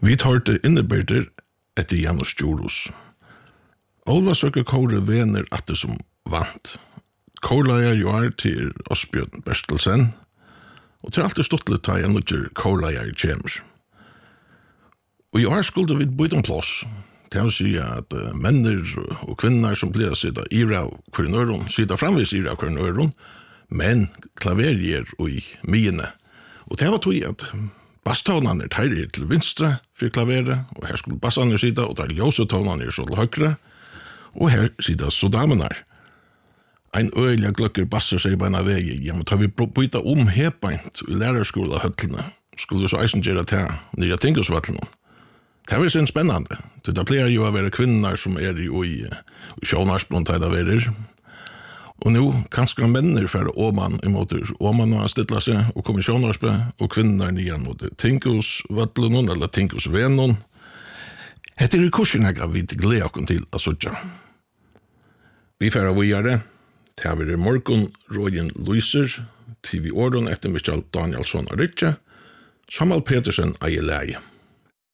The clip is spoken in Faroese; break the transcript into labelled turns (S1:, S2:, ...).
S1: Vi hørte inneberder etter Janus Djurus. Ola søker kåre vener at det som vant. Kårleier jo er til Åsbjørn Berstelsen, og til alt er stått litt ta jeg nødger kårleier kjemer. Og i år skulle vi bytte om plass. Det vil si at menner og kvinner som blir sitte i av hver nøren, sitte framvis i av hver nøren, men klaverier og i myene. Og det var tog at basstånene er til vinstre for klaveret, og her skulle bassene sitte, og der ljøsetånene så til høyre, og her sitter så damene. Ein øyelig gløkker basser seg på en av vei, ja, men tar vi bytte om hebeint i lærerskolen av høttene, skulle vi så eisen gjøre til nye tingosvøttene. Det var sin spennende, til det pleier jo å være kvinner som er i sjånarsblom til det verer. Og nå kanskje menner for åman imot åman og stilla seg og komme i sjånarsblom, og kvinner nye mot tingosvøttene eller tingosvennene. Hette er kursen jeg vi gleder oss til å søtte. Vi færer videre. Det har vært Morgon Røyen Lyser, TV Åren etter Michael Danielsson og Ritsje, Samuel Petersen eier leie.